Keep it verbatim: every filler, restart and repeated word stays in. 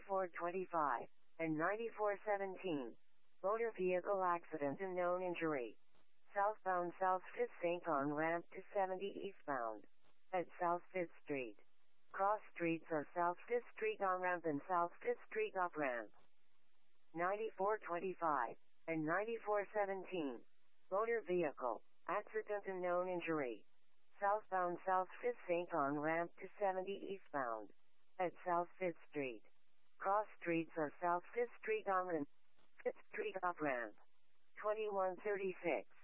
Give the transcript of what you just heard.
ninety-four twenty-five, and ninety-four seventeen. Motor vehicle accident and known injury. Southbound South fifth Saint on ramp to seventy eastbound. At South fifth Street. Cross streets are South fifth Street on-ramp and South fifth Street off-ramp. ninety-four twenty-five, and ninety-four seventeen. Motor vehicle, accident and known injury. Southbound South fifth Saint on ramp to seventy eastbound. At South fifth Street. Cross streets are South fifth Street on-ramp, fifth Street off-ramp. twenty-one thirty-six.